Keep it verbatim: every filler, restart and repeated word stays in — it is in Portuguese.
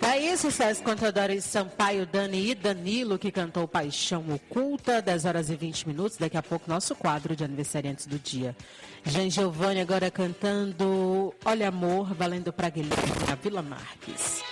Daí, sucesso com Teodoro Sampaio, Dani e Danilo, que cantou Paixão Oculta, dez horas e vinte minutos. Daqui a pouco, nosso quadro de aniversariantes do dia. Jean Giovanni agora cantando Olha Amor, valendo pra Guilherme, na Vila Marques.